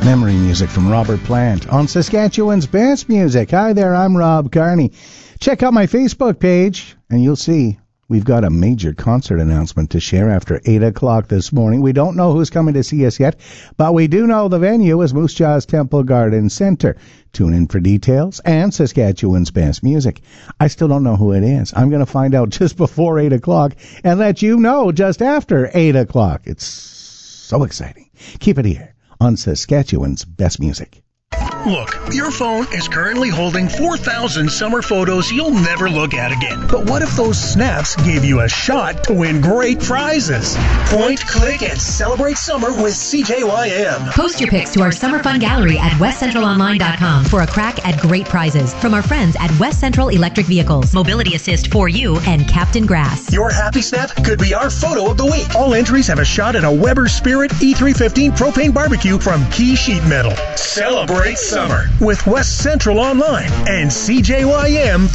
Memory music from Robert Plant on Saskatchewan's Best Music. Hi there, I'm Rob Carney. Check out my Facebook page and you'll see we've got a major concert announcement to share after 8 o'clock this morning. We don't know who's coming to see us yet, but we do know the venue is Moose Jaw's Temple Garden Centre. Tune in for details and Saskatchewan's Best Music. I still don't know who it is. I'm going to find out just before 8 o'clock and let you know just after 8 o'clock. It's so exciting. Keep it here on Saskatchewan's Best Music. Look, your phone is currently holding 4,000 summer photos you'll never look at again. But what if those snaps gave you a shot to win great prizes? Point, click, and celebrate summer with CJYM. Post your pics to our Summer Fun Gallery at westcentralonline.com for a crack at great prizes from our friends at West Central Electric Vehicles, Mobility Assist for You, and Captain Grass. Your happy snap could be our photo of the week. All entries have a shot at a Weber Spirit E315 propane barbecue from Key Sheet Metal. Celebrate summer with West Central Online and CJYM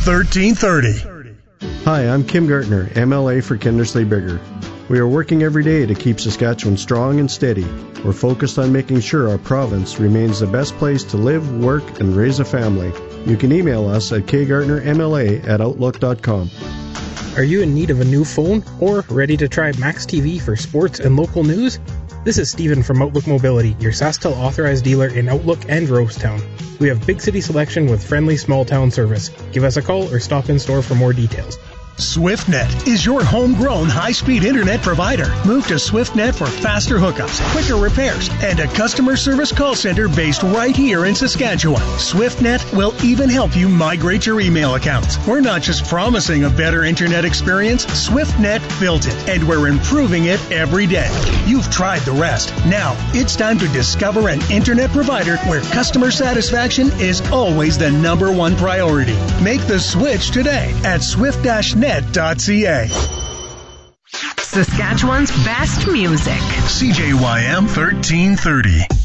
1330. Hi, I'm Kim Gartner, MLA for Kindersley Bigger. We are working every day to keep Saskatchewan strong and steady. We're focused on making sure our province remains the best place to live, work, and raise a family. You can email us at kgartnermla@outlook.com. Are you in need of a new phone or ready to try Max TV for sports and local news? This is Stephen from Outlook Mobility, your SaskTel authorized dealer in Outlook and Rosetown. We have big city selection with friendly small town service. Give us a call or stop in store for more details. SwiftNet is your homegrown high-speed internet provider. Move to SwiftNet for faster hookups, quicker repairs, and a customer service call center based right here in Saskatchewan. SwiftNet will even help you migrate your email accounts. We're not just promising a better internet experience, SwiftNet built it, and we're improving it every day. You've tried the rest. Now, it's time to discover an internet provider where customer satisfaction is always the number one priority. Make the switch today at swift-net.ca. Saskatchewan's Best Music. CJYM 1330.